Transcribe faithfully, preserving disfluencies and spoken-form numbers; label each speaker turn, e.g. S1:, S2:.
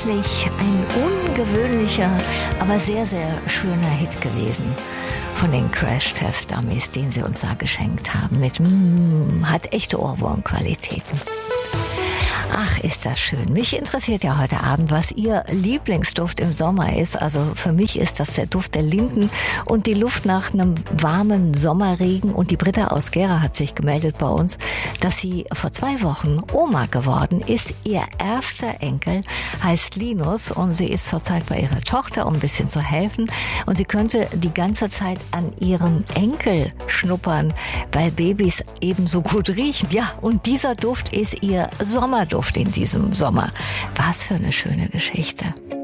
S1: wirklich ein ungewöhnlicher, aber sehr, sehr schöner Hit gewesen von den Crash Test Dummies, den sie uns da geschenkt haben. Mit mm, hat echte Ohrwurmqualitäten. Ach, ist das schön. Mich interessiert ja heute Abend, was Ihr Lieblingsduft im Sommer ist. Also für mich ist das der Duft der Linden und die Luft nach einem warmen Sommerregen. Und die Britta aus Gera hat sich gemeldet bei uns, dass sie vor zwei Wochen Oma geworden ist. Ihr erster Enkel heißt Linus und sie ist zurzeit bei ihrer Tochter, um ein bisschen zu helfen. Und sie könnte die ganze Zeit an ihrem Enkel schnuppern, weil Babys eben so gut riechen. Ja, und dieser Duft ist ihr Sommerduft in diesem Sommer. Was für eine schöne Geschichte.